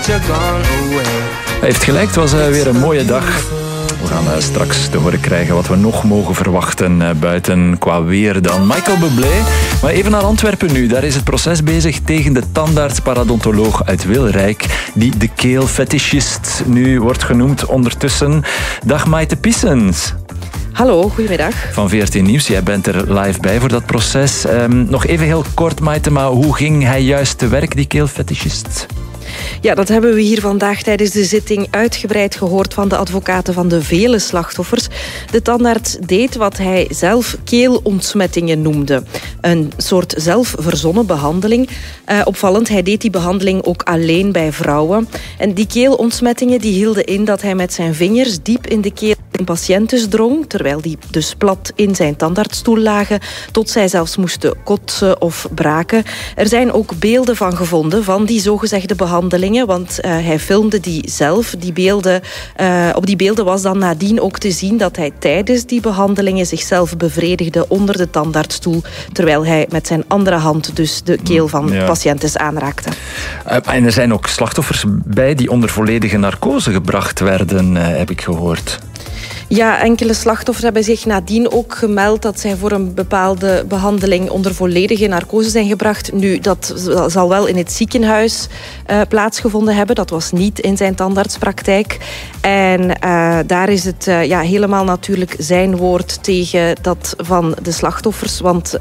that you're gone away. Hij heeft gelijk, het was weer een mooie dag. We gaan straks te horen krijgen wat we nog mogen verwachten buiten qua weer dan. Michael Bublé. Maar even naar Antwerpen nu. Daar is het proces bezig tegen de tandarts-paradontoloog uit Wilrijk, die de keelfetischist nu wordt genoemd ondertussen. Dag Maite Pissens. Hallo, goedemiddag. Van VRT Nieuws, jij bent er live bij voor dat proces. Nog even heel kort, Maite, maar hoe ging hij juist te werk, die keelfetischist? Ja, dat hebben we hier vandaag tijdens de zitting uitgebreid gehoord van de advocaten van de vele slachtoffers. De tandarts deed wat hij zelf keelontsmettingen noemde. Een soort zelfverzonnen behandeling. Opvallend, hij deed die behandeling ook alleen bij vrouwen. En die keelontsmettingen die hielden in dat hij met zijn vingers diep in de keel patiënten drong, terwijl die dus plat in zijn tandartsstoel lagen, tot zij zelfs moesten kotsen of braken. Er zijn ook beelden van gevonden van die zogezegde behandelingen, want hij filmde die zelf. Op die beelden was dan nadien ook te zien dat hij tijdens die behandelingen zichzelf bevredigde onder de tandartsstoel, terwijl hij met zijn andere hand dus de keel van patiënten aanraakte. En er zijn ook slachtoffers bij die onder volledige narcose gebracht werden, heb ik gehoord. Ja, enkele slachtoffers hebben zich nadien ook gemeld dat zij voor een bepaalde behandeling onder volledige narcose zijn gebracht. Nu, dat zal wel in het ziekenhuis plaatsgevonden hebben. Dat was niet in zijn tandartspraktijk. En daar is het helemaal natuurlijk zijn woord tegen dat van de slachtoffers. Want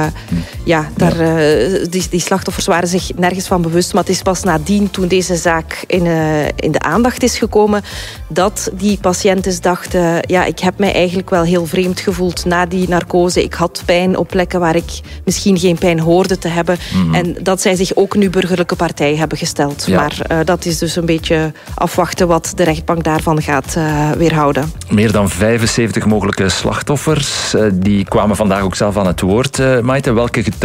die slachtoffers waren zich nergens van bewust. Maar het is pas nadien, toen deze zaak in de aandacht is gekomen, dat die patiënten dachten, ik heb mij eigenlijk wel heel vreemd gevoeld na die narcose. Ik had pijn op plekken waar ik misschien geen pijn hoorde te hebben. Mm-hmm. En dat zij zich ook nu burgerlijke partij hebben gesteld. Ja. Maar dat is dus een beetje afwachten wat de rechtbank daarvan gaat weerhouden. Meer dan 75 mogelijke slachtoffers. Die kwamen vandaag ook zelf aan het woord. Maite, welke